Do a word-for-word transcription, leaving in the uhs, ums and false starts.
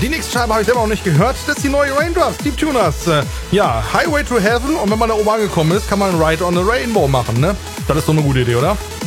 die nächste Scheibe habe ich selber noch nicht gehört. Das ist die neue Raindrops, Deep Tuners. Äh, ja, Highway to Heaven. Und wenn man da oben angekommen ist, kann man Ride on the Rainbow machen, ne? Das ist doch eine gute Idee, oder?